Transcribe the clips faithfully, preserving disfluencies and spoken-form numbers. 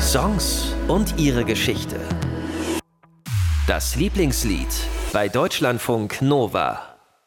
Songs und ihre Geschichte. Das Lieblingslied bei Deutschlandfunk Nova.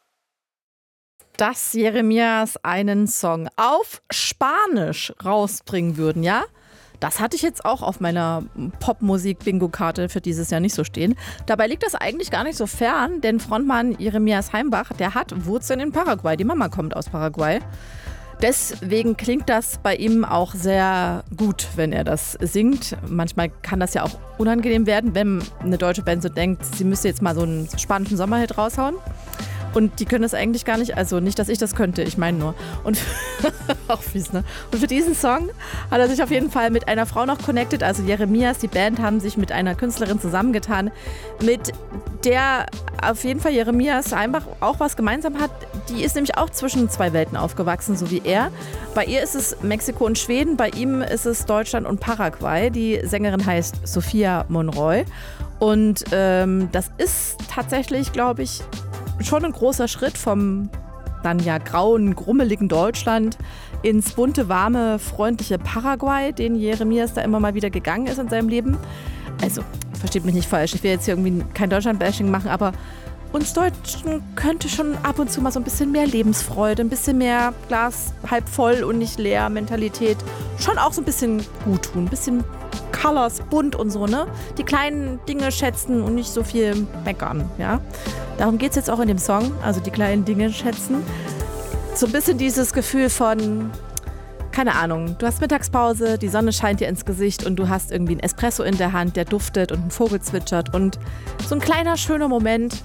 Dass Jeremias einen Song auf Spanisch rausbringen würden, ja? Das hatte ich jetzt auch auf meiner Popmusik-Bingo-Karte für dieses Jahr nicht so stehen. Dabei liegt das eigentlich gar nicht so fern, denn Frontmann Jeremias Heimbach, der hat Wurzeln in Paraguay. Die Mama kommt aus Paraguay. Deswegen klingt das bei ihm auch sehr gut, wenn er das singt. Manchmal kann das ja auch unangenehm werden, wenn eine deutsche Band so denkt, sie müsste jetzt mal so einen spanischen Sommerhit raushauen. Und die können das eigentlich gar nicht, also nicht, dass ich das könnte, ich meine nur. Und auch fies, ne? Und für diesen Song hat er sich auf jeden Fall mit einer Frau noch connected, also Jeremias, die Band haben sich mit einer Künstlerin zusammengetan, mit der auf jeden Fall Jeremias Heimbach auch was gemeinsam hat. Die ist nämlich auch zwischen zwei Welten aufgewachsen, so wie er. Bei ihr ist es Mexiko und Schweden, bei ihm ist es Deutschland und Paraguay. Die Sängerin heißt Sophia Monroy. Und ähm, das ist tatsächlich, glaube ich, schon ein großer Schritt vom dann ja grauen, grummeligen Deutschland ins bunte, warme, freundliche Paraguay, den Jeremias da immer mal wieder gegangen ist in seinem Leben. Also, versteht mich nicht falsch, ich will jetzt hier irgendwie kein Deutschland-Bashing machen, aber uns Deutschen könnte schon ab und zu mal so ein bisschen mehr Lebensfreude, ein bisschen mehr Glas halb voll und nicht leer Mentalität schon auch so ein bisschen gut tun, ein bisschen Colors, bunt und so, ne? Die kleinen Dinge schätzen und nicht so viel meckern, ja? Darum geht es jetzt auch in dem Song, also die kleinen Dinge schätzen. So ein bisschen dieses Gefühl von, keine Ahnung, du hast Mittagspause, die Sonne scheint dir ins Gesicht und du hast irgendwie einen Espresso in der Hand, der duftet und ein Vogel zwitschert und so ein kleiner, schöner Moment,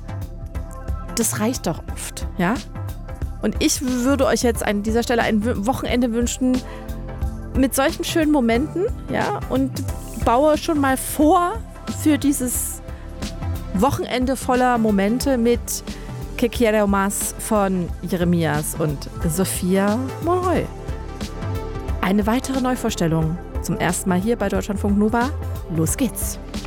das reicht doch oft, ja? Und ich würde euch jetzt an dieser Stelle ein Wochenende wünschen mit solchen schönen Momenten, ja, und baue schon mal vor für dieses Wochenende voller Momente mit Que Quiero Más von Jeremias und Sophia Monroy. Eine weitere Neuvorstellung zum ersten Mal hier bei Deutschlandfunk Nova. Los geht's!